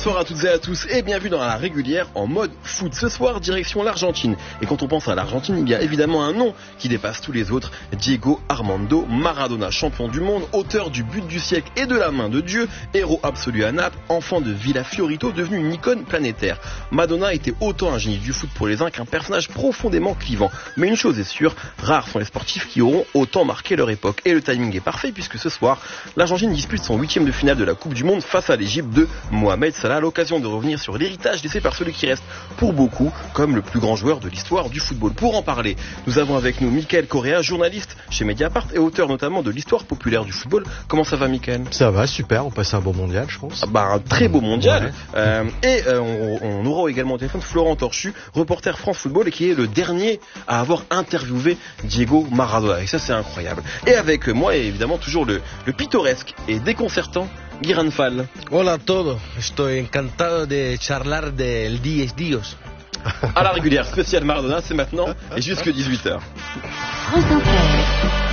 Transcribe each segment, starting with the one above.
Bonsoir à toutes et à tous et bienvenue dans la régulière en mode foot. Ce soir, direction l'Argentine. Et quand on pense à l'Argentine, il y a évidemment un nom qui dépasse tous les autres. Diego Armando Maradona, champion du monde, auteur du but du siècle et de la main de Dieu, héros absolu à Naples, enfant de Villa Fiorito, devenu une icône planétaire. Madonna était autant un génie du foot pour les uns qu'un personnage profondément clivant. Mais une chose est sûre, rares sont les sportifs qui auront autant marqué leur époque. Et le timing est parfait puisque ce soir, l'Argentine dispute son 8e de finale de la Coupe du Monde face à l'Égypte de Mohamed Salah, à l'occasion de revenir sur l'héritage laissé par celui qui reste pour beaucoup comme le plus grand joueur de l'histoire du football. Pour en parler, nous avons avec nous Mickaël Correa, journaliste chez Mediapart et auteur notamment de l'histoire populaire du football. Comment ça va, Mickaël ? Ça va, super, on passe un beau mondial, je pense. Un très beau mondial. Ouais. On aura également au téléphone Florent Torchu, reporter France Football et qui est le dernier à avoir interviewé Diego Maradona. Et ça, c'est incroyable. Et avec moi, évidemment, toujours le pittoresque et déconcertant Guiran Fall. Hola a todos, estoy encantado de charlar del 10 Dios. À la régulière spéciale Maradona, c'est maintenant et jusque 18h. France Inter.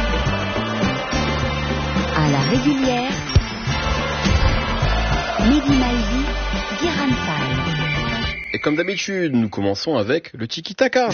À la régulière, Mehdi Maizi, Guiran Fall. Et comme d'habitude, nous commençons avec le tiki-taka.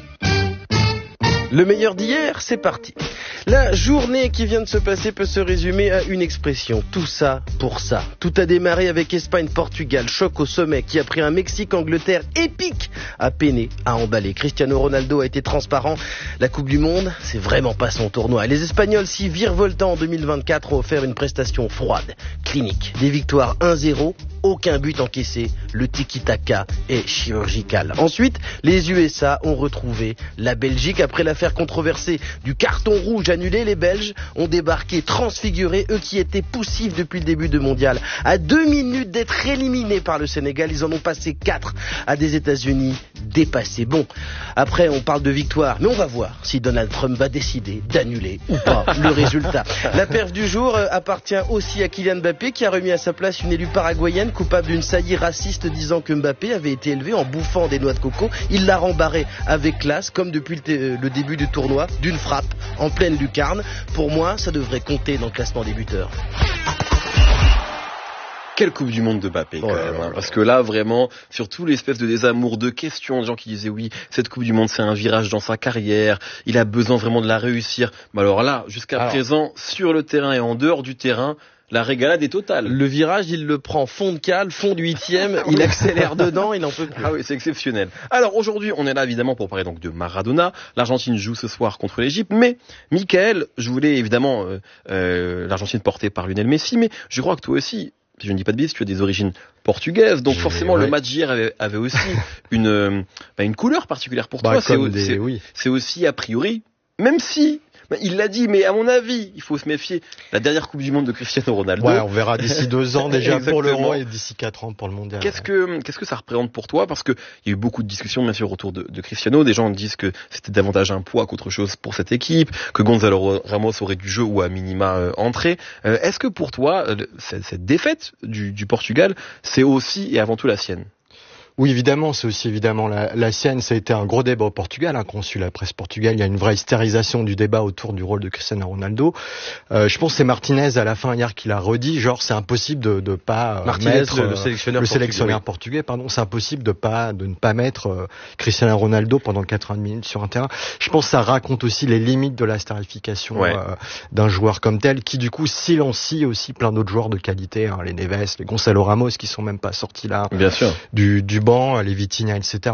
Le meilleur d'hier, c'est parti. La journée qui vient de se passer peut se résumer à une expression. Tout ça pour ça. Tout a démarré avec Espagne-Portugal, choc au sommet qui a pris un Mexique-Angleterre épique à peiner, à emballer. Cristiano Ronaldo a été transparent. La Coupe du Monde, c'est vraiment pas son tournoi. Et les Espagnols, si virevoltants en 2024, ont offert une prestation froide, clinique. Des victoires 1-0, aucun but encaissé. Le tiki-taka est chirurgical. Ensuite, les USA ont retrouvé la Belgique après l'affaire controversée du carton rouge annulé. Les Belges ont débarqué transfigurés, eux qui étaient poussifs depuis le début de mondial. À 2 minutes d'être éliminés par le Sénégal, ils en ont passé 4 à des États-Unis dépassés. Bon, après on parle de victoire, mais on va voir si Donald Trump va décider d'annuler ou pas le résultat. La perf du jour appartient aussi à Kylian Mbappé qui a remis à sa place une élue paraguayenne coupable d'une saillie raciste disant que Mbappé avait été élevé en bouffant des noix de coco. Il l'a rembarré avec classe, comme depuis le début du tournoi, d'une frappe en pleine lucarne. Pour moi, ça devrait compter dans le classement des buteurs. Quelle Coupe du Monde de Mbappé, quand même, hein, parce que là, vraiment, surtout l'espèce de désamour, de questions, des gens qui disaient oui, cette Coupe du Monde, c'est un virage dans sa carrière, il a besoin vraiment de la réussir. Mais alors là, jusqu'à présent, sur le terrain et en dehors du terrain, la régalade est totale. Le virage, il le prend fond de cale, fond de 8e, il accélère dedans, il n'en peut plus. Ah oui, c'est exceptionnel. Alors aujourd'hui, on est là évidemment pour parler donc de Maradona. L'Argentine joue ce soir contre l'Égypte, mais Mickaël, je voulais évidemment l'Argentine portée par Lionel Messi, mais je crois que toi aussi, si je ne dis pas de bêtises, tu as des origines portugaises, donc forcément le match d'hier avait aussi une couleur particulière pour toi. C'est aussi a priori, même si il l'a dit, mais à mon avis, il faut se méfier. La dernière Coupe du Monde de Cristiano Ronaldo. Ouais, on verra d'ici 2 ans déjà pour l'Euro et d'ici 4 ans pour le Mondial. Qu'est-ce que ça représente pour toi ? Parce que il y a eu beaucoup de discussions, bien sûr, autour de Cristiano. Des gens disent que c'était davantage un poids qu'autre chose pour cette équipe, que Gonzalo Ramos aurait du jeu ou à minima entrer. Est-ce que pour toi, cette défaite du Portugal, c'est aussi et avant tout la sienne ? Oui, évidemment, c'est aussi évidemment la sienne. Ça a été un gros débat au Portugal, hein, quand on suit la presse portugaise. Il y a une vraie hystérisation du débat autour du rôle de Cristiano Ronaldo. Je pense que c'est Martinez à la fin hier qui l'a redit. Genre, c'est impossible de pas mettre le sélectionneur portugais. C'est impossible de ne pas mettre Cristiano Ronaldo pendant 80 minutes sur un terrain. Je pense que ça raconte aussi les limites de la starification d'un joueur comme tel, qui du coup silencie aussi plein d'autres joueurs de qualité, hein, les Neves, les Gonzalo Ramos, qui sont même pas sortis là. Bien sûr. Du les Vitinha, etc.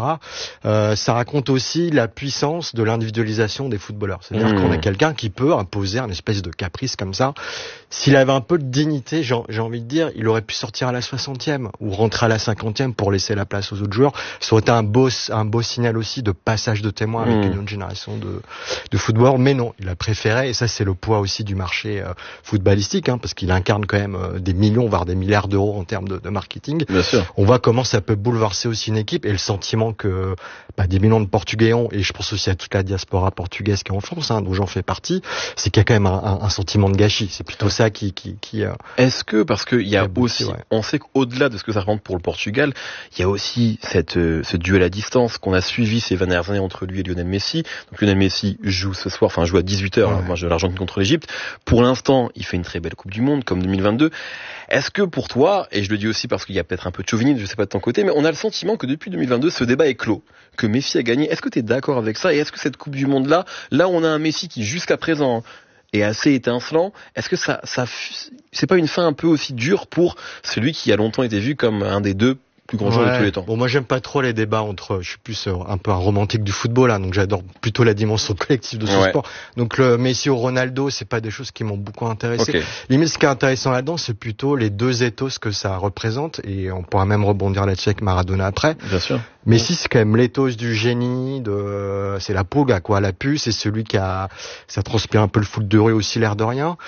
Ça raconte aussi la puissance de l'individualisation des footballeurs. C'est-à-dire qu'on a quelqu'un qui peut imposer un espèce de caprice comme ça. S'il avait un peu de dignité, j'ai envie de dire, il aurait pu sortir à la 60e ou rentrer à la 50e pour laisser la place aux autres joueurs. Ça aurait été un beau signal aussi de passage de témoin avec une autre génération de footballeurs. Mais non, il a préféré, et ça c'est le poids aussi du marché footballistique, hein, parce qu'il incarne quand même des millions, voire des milliards d'euros en termes de marketing. Bien sûr. On voit comment ça peut bouleverser aussi une équipe, et le sentiment que des millions de Portugais ont, et je pense aussi à toute la diaspora portugaise qui est en France, hein, dont j'en fais partie, c'est qu'il y a quand même un sentiment de gâchis. C'est plutôt ça qui Est-ce que, parce qu'il y a aussi, ouais. on sait qu'au-delà de ce que ça représente pour le Portugal, il y a aussi ce duel à distance qu'on a suivi ces 20 dernières années entre lui et Lionel Messi. Donc Lionel Messi joue ce soir, joue à 18h, ouais. moi je l'Argentine contre l'Égypte. Pour l'instant, il fait une très belle Coupe du Monde, comme 2022. Est-ce que pour toi, et je le dis aussi parce qu'il y a peut-être un peu de chauvinisme, je sais pas de ton côté, mais on a le sentiment que depuis 2022, ce débat est clos, que Messi a gagné. Est-ce que tu es d'accord avec ça? Et est-ce que cette Coupe du Monde là on a un Messi qui jusqu'à présent est assez étincelant, est-ce que ça c'est pas une fin un peu aussi dure pour celui qui a longtemps été vu comme un des deux plus grands joueurs de tous les temps? Bon, moi j'aime pas trop les débats je suis plus un peu un romantique du football, donc j'adore plutôt la dimension collective de ce sport. Donc le Messi ou Ronaldo, c'est pas des choses qui m'ont beaucoup intéressé. Okay. Limite, ce qui est intéressant là-dedans, c'est plutôt les deux ethos que ça représente, et on pourra même rebondir là-dessus avec Maradona après. Bien sûr. Messi, c'est quand même l'éthos du génie, c'est la pulga, quoi, la puce, c'est celui ça transpire un peu le foot de rue aussi, l'air de rien.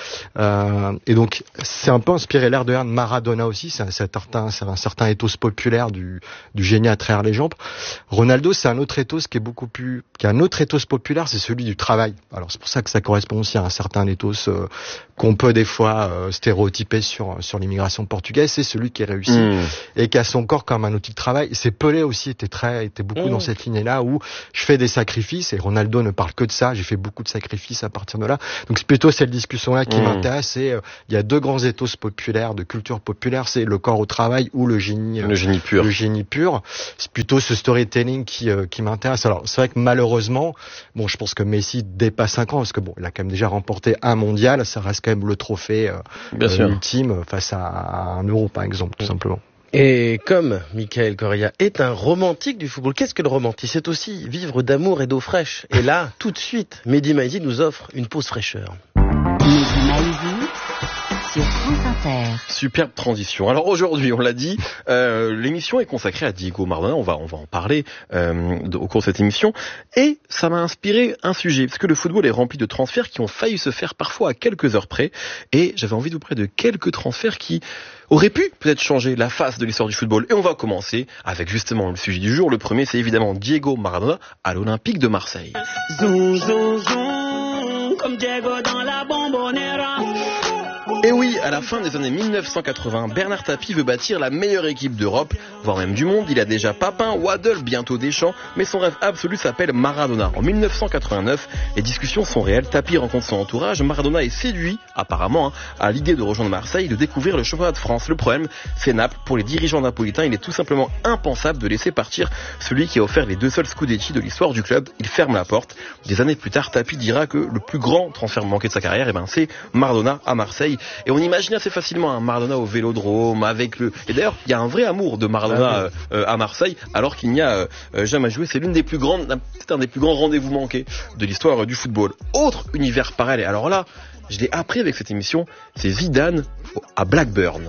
Et donc, c'est un peu inspiré l'air de rien de Maradona aussi, c'est un certain ethos populaire du génie à travers les jambes. Ronaldo, c'est un autre ethos qui est un autre ethos populaire, c'est celui du travail. Alors, c'est pour ça que ça correspond aussi à un certain ethos, qu'on peut des fois, stéréotyper sur l'immigration portugaise, c'est celui qui est réussi et qui a son corps comme un outil de travail. C'est Pelé aussi, était beaucoup dans cette lignée-là où je fais des sacrifices, et Ronaldo ne parle que de ça, j'ai fait beaucoup de sacrifices à partir de là. Donc c'est plutôt cette discussion-là qui m'intéresse, et il y a deux grands ethos populaires, de culture populaire, c'est le corps au travail ou le génie pur. Le génie pur. C'est plutôt ce storytelling qui m'intéresse. Alors c'est vrai que malheureusement, je pense que Messi dépasse 5 ans, parce que il a quand même déjà remporté un mondial, ça reste quand même le trophée ultime face à un Euro par exemple, tout simplement. Et comme Michael Correa est un romantique du football, qu'est-ce que le romantisme? C'est aussi vivre d'amour et d'eau fraîche. Et là, tout de suite, Mehdi Maizi nous offre une pause fraîcheur. Mehdi Maizi sur France Inter. Superbe transition. Alors aujourd'hui, on l'a dit, l'émission est consacrée à Diego Maradona. On va en parler au cours de cette émission. Et ça m'a inspiré un sujet, parce que le football est rempli de transferts qui ont failli se faire parfois à quelques heures près. Et j'avais envie de vous parler de quelques transferts qui auraient pu peut-être changer la face de l'histoire du football. Et on va commencer avec justement le sujet du jour. Le premier, c'est évidemment Diego Maradona à l'Olympique de Marseille. Zoom, zoom, zoom, comme Diego dans la Bombonera. Et oui, à la fin des années 1980, Bernard Tapie veut bâtir la meilleure équipe d'Europe, voire même du monde. Il a déjà Papin, Waddle, bientôt Deschamps, mais son rêve absolu s'appelle Maradona. En 1989, les discussions sont réelles. Tapie rencontre son entourage. Maradona est séduit, apparemment, à l'idée de rejoindre Marseille, de découvrir le championnat de France. Le problème, c'est Naples. Pour les dirigeants napolitains, il est tout simplement impensable de laisser partir celui qui a offert les 2 seuls scudetti de l'histoire du club. Il ferme la porte. Des années plus tard, Tapie dira que le plus grand transfert manqué de sa carrière, c'est Maradona à Marseille. Et on imagine assez facilement un Maradona au Vélodrome et d'ailleurs il y a un vrai amour de Maradona à Marseille, alors qu'il n'y a jamais joué. C'est c'est un des plus grands rendez-vous manqués de l'histoire du football. Autre univers parallèle, alors là je l'ai appris avec cette émission, c'est Zidane à Blackburn.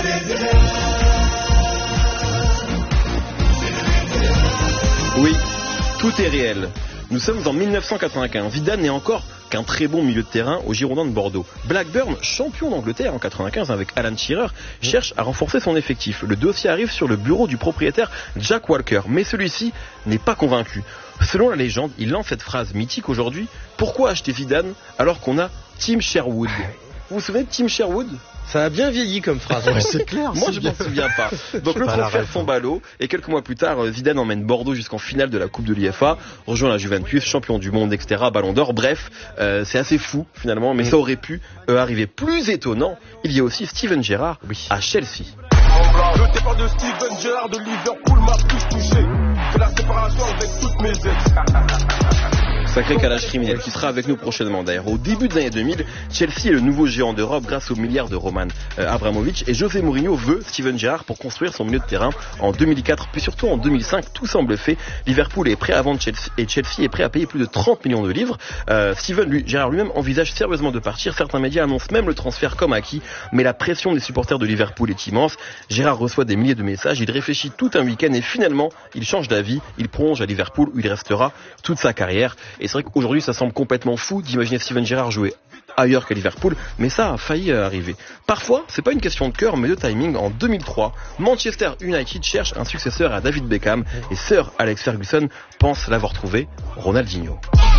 Oui, tout est réel. Nous sommes en 1995. Zidane n'est encore qu'un très bon milieu de terrain aux Girondins de Bordeaux. Blackburn, champion d'Angleterre en 95 avec Alan Shearer, cherche à renforcer son effectif. Le dossier arrive sur le bureau du propriétaire Jack Walker, mais celui-ci n'est pas convaincu. Selon la légende, il lance cette phrase mythique aujourd'hui: pourquoi acheter Zidane alors qu'on a Tim Sherwood? Vous vous souvenez de Tim Sherwood? Ça a bien vieilli comme phrase. C'est clair. Moi, je m'en souviens pas. Donc, le transfert tombe à l'eau. Et quelques mois plus tard, Zidane emmène Bordeaux jusqu'en finale de la Coupe de l'UEFA, rejoint la Juventus, champion du monde, etc., Ballon d'Or. Bref, c'est assez fou, finalement, mais ça aurait pu arriver. Plus étonnant, il y a aussi Steven Gerrard à Chelsea. Le départ de Steven Gerrard de Liverpool m'a plus touché que la séparation avec toutes mes ex. Sacré calage criminel qui sera avec nous prochainement d'ailleurs. Au début des années 2000, Chelsea est le nouveau géant d'Europe grâce aux milliards de Roman Abramovich, et José Mourinho veut Steven Gerrard pour construire son milieu de terrain en 2004, puis surtout en 2005. Tout semble fait. Liverpool est prêt à vendre Chelsea et Chelsea est prêt à payer plus de 30 millions de livres. Gerrard lui-même envisage sérieusement de partir. Certains médias annoncent même le transfert comme acquis, mais la pression des supporters de Liverpool est immense. Gerrard reçoit des milliers de messages, il réfléchit tout un week-end et finalement il change d'avis. Il prolonge à Liverpool où il restera toute sa carrière. Et c'est vrai qu'aujourd'hui ça semble complètement fou d'imaginer Steven Gerrard jouer ailleurs qu'à Liverpool, mais ça a failli arriver. Parfois, c'est pas une question de cœur, mais de timing. En 2003, Manchester United cherche un successeur à David Beckham et Sir Alex Ferguson pense l'avoir trouvé, Ronaldinho.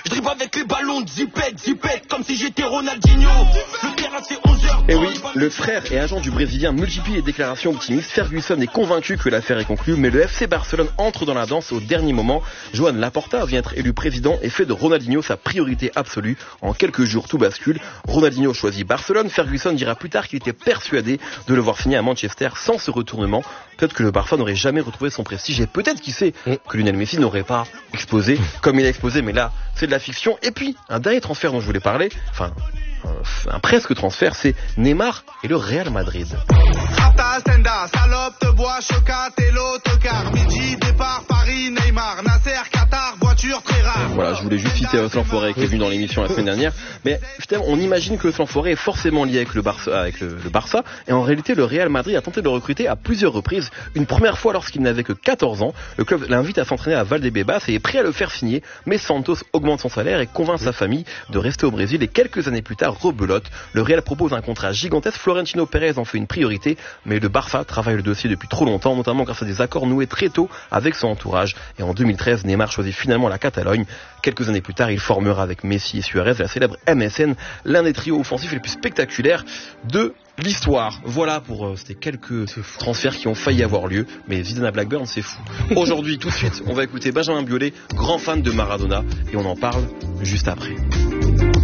Je dribble avec les ballons de zipette, comme si j'étais Ronaldinho. Le terrain c'est 11h. Et oui, le frère et agent du Brésilien multiplie les déclarations optimistes. Ferguson est convaincu que l'affaire est conclue, mais le FC Barcelone entre dans la danse au dernier moment. Joan Laporta vient être élu président et fait de Ronaldinho sa priorité absolue. En quelques jours, tout bascule. Ronaldinho choisit Barcelone. Ferguson dira plus tard qu'il était persuadé de le voir signer à Manchester sans ce retournement. Peut-être que le Barça n'aurait jamais retrouvé son prestige et peut-être, qui sait, que Lionel Messi n'aurait pas explosé comme il a explosé, mais là, c'est de la fiction. Et puis, un dernier transfert dont je voulais parler, enfin, un presque transfert, c'est Neymar et le Real Madrid. Rapta, Stenda, salope, te bois, chocat et l'autocar. Midi, départ, Paris, Neymar, Nasser, Qatar, voiture très rare. Voilà, je voulais juste citer L'Enfoiré qui est venu dans l'émission la semaine dernière. Mais finalement, on imagine que L'Enfoiré est forcément lié avec le Barça. Et en réalité, le Real Madrid a tenté de le recruter à plusieurs reprises. Une première fois lorsqu'il n'avait que 14 ans. Le club l'invite à s'entraîner à Valdebebas et est prêt à le faire signer. Mais Santos augmente son salaire et convainc sa famille de rester au Brésil. Et quelques années plus tard, rebelote. Le Real propose un contrat gigantesque. Florentino Pérez en fait une priorité. Mais le Barça travaille le dossier depuis trop longtemps, notamment grâce à des accords noués très tôt avec son entourage. Et en 2013, Neymar choisit finalement la Catalogne. Quelques années plus tard, il formera avec Messi et Suarez la célèbre MSN, l'un des trios offensifs les plus spectaculaires de l'histoire. Voilà pour ces quelques transferts qui ont failli avoir lieu, mais Zidane à Blackburn, c'est fou. Aujourd'hui, tout de suite, on va écouter Benjamin Biolay, grand fan de Maradona, et on en parle juste après.